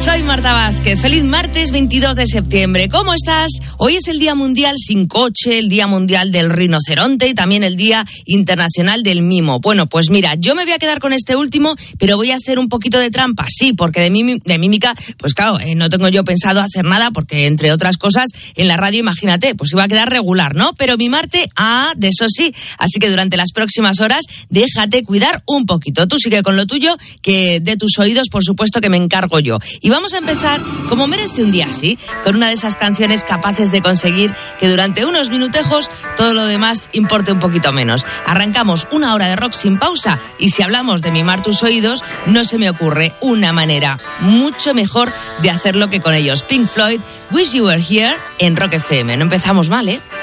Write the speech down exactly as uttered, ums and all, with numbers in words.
Soy Marta Vázquez. Feliz martes veintidós de septiembre. ¿Cómo estás? Hoy es el Día Mundial sin Coche, el Día Mundial del Rinoceronte y también el Día Internacional del Mimo. Bueno, pues mira, yo me voy a quedar con este último, pero voy a hacer un poquito de trampa, sí, porque de, mim- de mímica, pues claro, eh, no tengo yo pensado hacer nada, porque entre otras cosas, en la radio, imagínate, pues iba a quedar regular, ¿no? Pero mimarte, ah, de eso sí. Así que durante las próximas horas, déjate cuidar un poquito. Tú sigue con lo tuyo, que de tus oídos, por supuesto, que me encargo yo. Y vamos a empezar, como merece un día así, con una de esas canciones capaces de conseguir que durante unos minutejos todo lo demás importe un poquito menos. Arrancamos una hora de rock sin pausa y si hablamos de mimar tus oídos, no se me ocurre una manera mucho mejor de hacerlo que con ellos. Pink Floyd, Wish You Were Here, en Rock F M. No empezamos mal, ¿eh?